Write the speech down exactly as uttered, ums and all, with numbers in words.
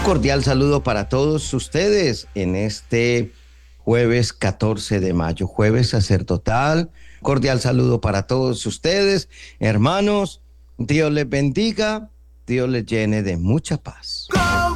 cordial saludo para todos ustedes en este jueves catorce de mayo, jueves sacerdotal. Cordial saludo para todos ustedes, hermanos. Dios les bendiga, Dios les llene de mucha paz.